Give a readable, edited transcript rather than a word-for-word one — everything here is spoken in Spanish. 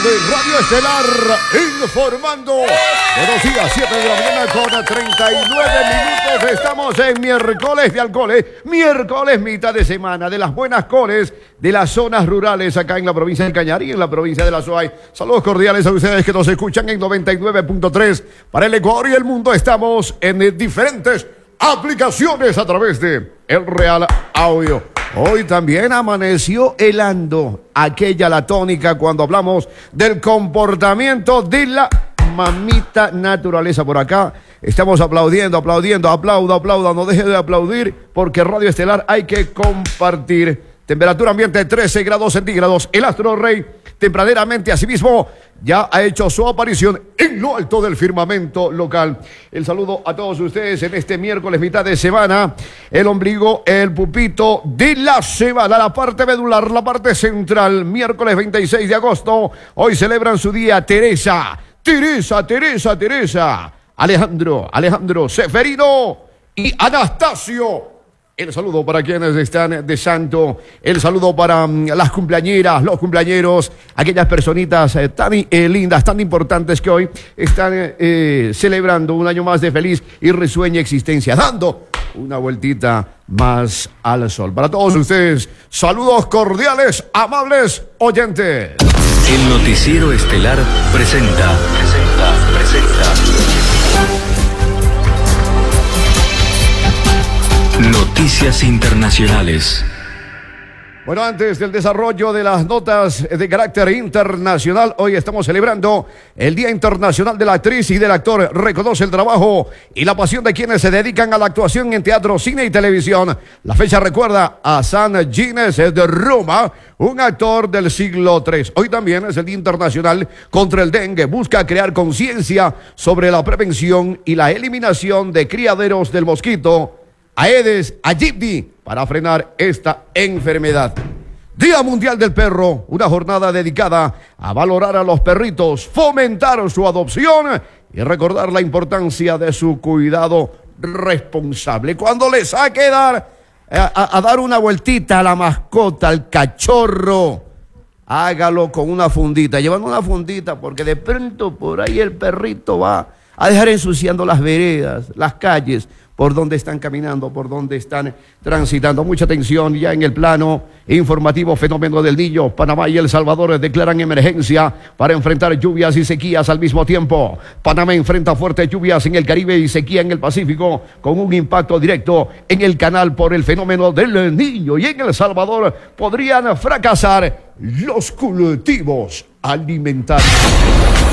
de Radio Estelar informando. Buenos días, 7 de la mañana con 39 minutos. Estamos en miércoles de alcoholes. Miércoles, mitad de semana de las buenas coles de las zonas rurales acá en la provincia del Cañarí, en la provincia de La Suay. Saludos cordiales a ustedes que nos escuchan en 99.3 para el Ecuador y el mundo. Estamos en diferentes aplicaciones a través de El Real Audio. Hoy también amaneció helando aquella la tónica cuando hablamos del comportamiento de la mamita naturaleza. Por acá estamos aplaudiendo, aplauda, no deje de aplaudir porque Radio Estelar hay que compartir. Temperatura ambiente 13 grados centígrados. El astro rey tempraneramente asimismo ya ha hecho su aparición en lo alto del firmamento local. El saludo a todos ustedes en este miércoles mitad de semana. El ombligo, el pupito de la semana, la parte medular, la parte central. Miércoles 26 de agosto. Hoy celebran su día Teresa, Alejandro, Seferino y Anastasio. El saludo para quienes están de santo, el saludo para las cumpleañeras, los cumpleañeros, aquellas personitas tan lindas, tan importantes que hoy están celebrando un año más de feliz y risueña existencia, dando una vueltita más al sol. Para todos ustedes, saludos cordiales, amables oyentes. El Noticiero Estelar presenta. Noticias internacionales. Bueno, antes del desarrollo de las notas de carácter internacional, hoy estamos celebrando el Día Internacional de la Actriz y del Actor. Reconoce el trabajo y la pasión de quienes se dedican a la actuación en teatro, cine y televisión. La fecha recuerda a San Gines de Roma, un actor del siglo III. Hoy también es el Día Internacional contra el Dengue. Busca crear conciencia sobre la prevención y la eliminación de criaderos del mosquito Aedes aegypti para frenar esta enfermedad. Día Mundial del Perro, una jornada dedicada a valorar a los perritos, fomentar su adopción y recordar la importancia de su cuidado responsable. Cuando le saque a dar una vueltita a la mascota, al cachorro, hágalo con una fundita, llevando una fundita, porque de pronto por ahí el perrito va a dejar ensuciando las veredas, las calles, por donde están caminando, por donde están transitando. Mucha atención ya en el plano informativo. Fenómeno del Niño. Panamá y El Salvador declaran emergencia para enfrentar lluvias y sequías al mismo tiempo. Panamá enfrenta fuertes lluvias en el Caribe y sequía en el Pacífico, con un impacto directo en el canal por el fenómeno del Niño. Y en El Salvador podrían fracasar los cultivos alimentarios.